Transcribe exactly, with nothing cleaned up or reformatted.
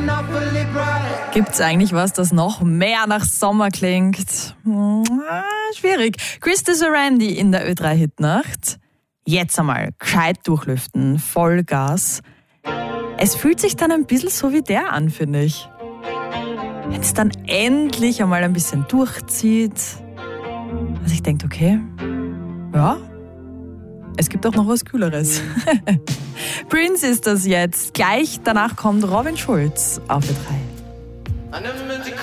Gibt's eigentlich was, das noch mehr nach Sommer klingt? Hm, schwierig. Krista Sorandi in der Ö drei Hitnacht. Jetzt einmal gescheit durchlüften, Vollgas. Es fühlt sich dann ein bisschen so wie der an, finde ich. Wenn es dann endlich einmal ein bisschen durchzieht. Also ich denke, okay, ja, es gibt auch noch was Kühleres. Prince ist das jetzt. Gleich danach kommt Robin Schulz auf Ö drei.